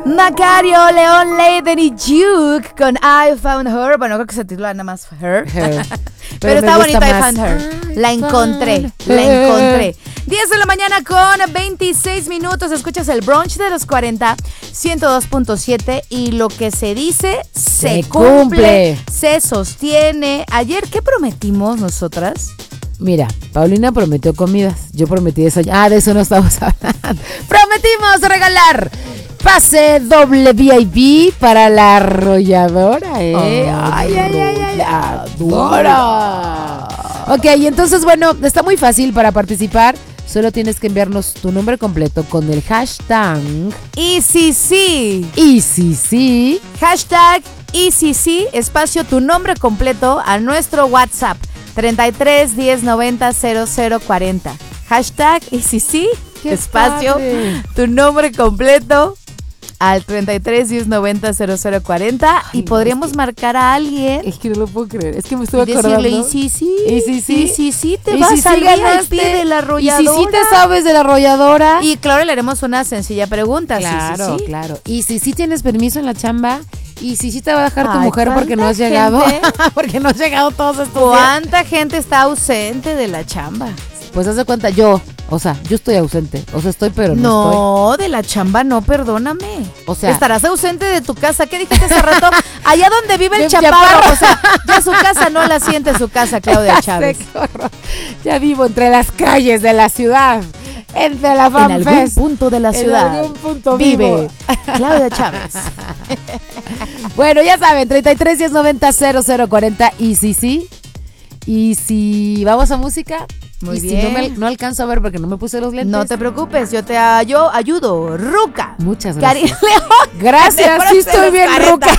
Macario, León, Leiden y Duke con I Found Her. Bueno, creo que se titula nada más Her. Pero está bonita I Found Her. La encontré. 10 de la mañana con 26 minutos. Escuchas el brunch de los 40, 102.7. Y lo que se dice, se cumple. Se sostiene. Ayer, ¿qué prometimos nosotras? Mira, Paulina prometió comidas. Yo prometí eso. De eso no estamos hablando. Prometimos regalar pase doble VIP para la arrolladora, Arrolladora. Ok, entonces, bueno, está muy fácil para participar. Solo tienes que enviarnos tu nombre completo con el hashtag ECC. Hashtag ECC, espacio tu nombre completo a nuestro WhatsApp 33 10 90 00 40. Hashtag ECC, espacio tu nombre completo al 33 10 90 00 40. Y podríamos marcar a alguien. Es que no lo puedo creer. Es que me estuve acordando. Decirle, sí, te vas al VIP de la arrolladora. Y si te sabes de la arrolladora. Y claro, le haremos una sencilla pregunta. Claro. Y si tienes permiso en la chamba. Y si te va a dejar tu mujer porque no has llegado. Porque no has llegado todos estos días. ¿Cuánta gente está ausente de la chamba? Pues haz de cuenta, yo estoy ausente. Estoy, pero no estoy. No, de la chamba no, perdóname. Estarás ausente de tu casa. ¿Qué dijiste hace rato? Allá donde vive el chaparro. Ya su casa no la siente su casa, Claudia Chávez. Ya vivo entre las calles de la ciudad. Entre la FanFest. En algún punto de la ciudad. En algún punto vive Claudia Chávez. Bueno, ya saben, 33 10 90 00 40 y sí. Y si vamos a música. Muy bien. Si no alcanzo a ver porque no me puse los lentes. No te preocupes, yo ayudo. Ruca. Muchas gracias. León. Gracias, sí estoy bien, Ruca.